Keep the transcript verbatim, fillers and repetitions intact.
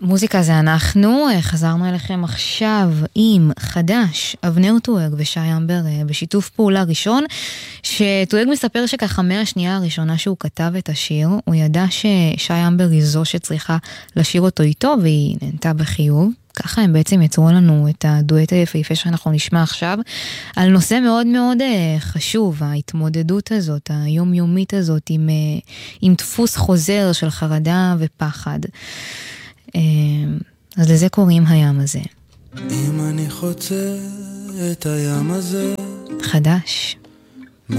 מוזיקה זה אנחנו, חזרנו אליכם עכשיו עם חדש, אבנר טואג ושי אמבר בשיתוף פעולה ראשון, שטואג מספר שככה מהשנייה הראשונה שהוא כתב את השיר, הוא ידע ששי אמבר היא זו שצריכה לשיר אותו איתו, והיא נהנתה בחיוב. ככה הם בעצם יצרו לנו את הדואט היפהפה שאנחנו נשמע עכשיו, על נושא מאוד מאוד חשוב, ההתמודדות הזאת, היומיומית הזאת, עם, עם דפוס חוזר של חרדה ופחד. אז לזה קוראים הים הזה. אם אני חוצה את הים הזה, חדש.